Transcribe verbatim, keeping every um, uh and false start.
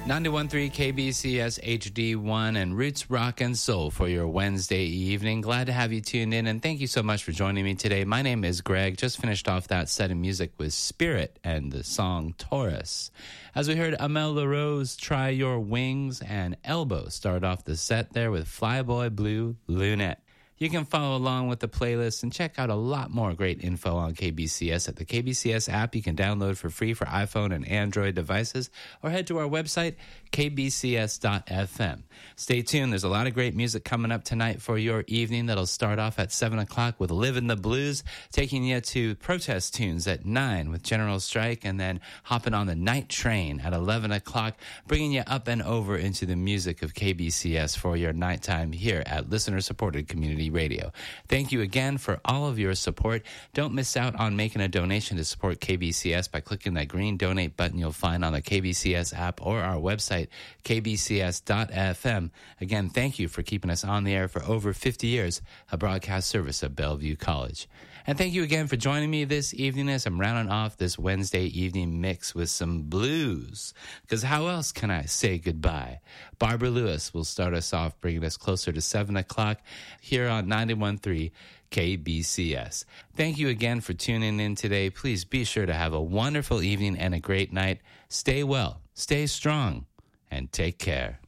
ninety-one point three K B C S H D one and Roots Rock and Soul for your Wednesday evening. Glad to have you tuned in, and thank you so much for joining me today. My name is Greg. Just finished off that set of music with Spirit and the song Taurus. As we heard Amel LaRose, Try Your Wings, and Elbow start off the set there with Flyboy Blue Lunette. You can follow along with the playlist and check out a lot more great info on K B C S at the K B C S app you can download for free for iPhone and Android devices, or head to our website, k b c s dot f m. Stay tuned. There's a lot of great music coming up tonight for your evening that'll start off at seven o'clock with Livin' the Blues, taking you to protest tunes at nine with General Strike, and then hopping on the night train at eleven o'clock, bringing you up and over into the music of K B C S for your nighttime here at listener-supported community radio. Thank you again for all of your support. Don't miss out on making a donation to support K B C S by clicking that green donate button you'll find on the K B C S app or our website, k b c s dot f m. Again, thank you for keeping us on the air for over fifty years, a broadcast service of Bellevue College. And thank you again for joining me this evening as I'm rounding off this Wednesday evening mix with some blues. Because how else can I say goodbye? Barbara Lewis will start us off, bringing us closer to seven o'clock here on ninety-one point three K B C S. Thank you again for tuning in today. Please be sure to have a wonderful evening and a great night. Stay well, stay strong, and take care.